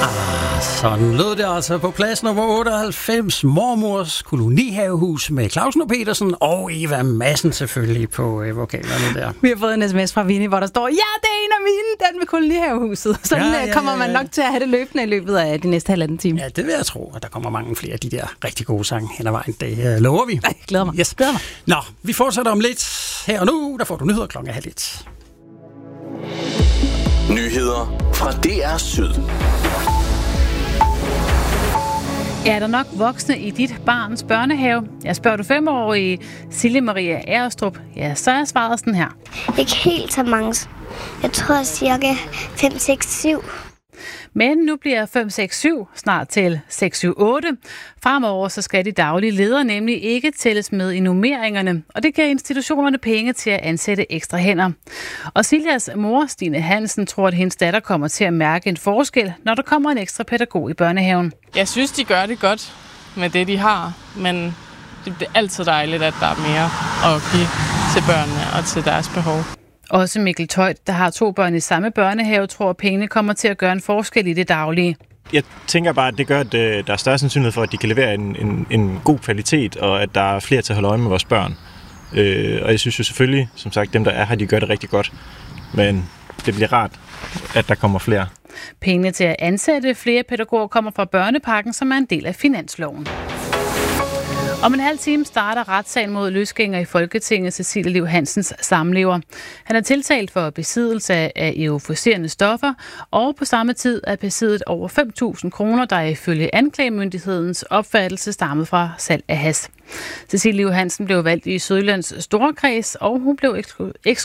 Sådan lød det altså på plads nummer 98, Mormors kolonihavehus med Clausen og Petersen og Eva Madsen selvfølgelig på vokalerne der. Vi har fået en sms fra Vinnie, hvor der står, ja, det er en af mine, den med kolonihavehuset. Sådan kommer man nok til at have det løbende i løbet af de næste halvanden time. Ja, det vil jeg tro, og der kommer mange flere af de der rigtig gode sange hen ad vejen. Det lover vi. Jeg glæder mig. Yes. Glæder mig. Nå, vi fortsætter om lidt. Her og nu, der får du nyheder klokken 12:30. Nyheder fra DR Syd. Er der nok voksne i dit barns børnehave? Jeg spørger du 5-årige Silje Maria Ærstrup. Ja, så er svaret sådan her. Ikke helt så mange. Jeg tror cirka 5, 6, 7. Men nu bliver 5, 6, 7 snart til 6, 7, 8. Fremover så skal de daglige ledere nemlig ikke tælles med i nummeringerne, og det giver institutionerne penge til at ansætte ekstra hænder. Og Siljas mor, Stine Hansen, tror, at hendes datter kommer til at mærke en forskel, når der kommer en ekstra pædagog i børnehaven. Jeg synes, de gør det godt med det, de har, men det er altid dejligt, at der er mere at give til børnene og til deres behov. Også Mikkel Tøjt, der har 2 børn i samme børnehave, tror, at pengene kommer til at gøre en forskel i det daglige. Jeg tænker bare, at det gør, at der er større sandsynlighed for, at de kan levere en god kvalitet, og at der er flere til at holde øje med vores børn. Og jeg synes jo selvfølgelig, som sagt, dem der er her, de gør det rigtig godt. Men det bliver rart, at der kommer flere. Pengene til at ansætte flere pædagoger kommer fra børnepakken, som er en del af finansloven. Om en halv time starter retssagen mod løsgænger i Folketinget Cecilie Liv Hansens samlever. Han er tiltalt for besiddelse af euforiserende stoffer, og på samme tid er besiddet over 5.000 kroner, der ifølge anklagemyndighedens opfattelse stammet fra salg af hash. Cecilie Liv Hansen blev valgt i Sydjyllands Storkreds, og hun blev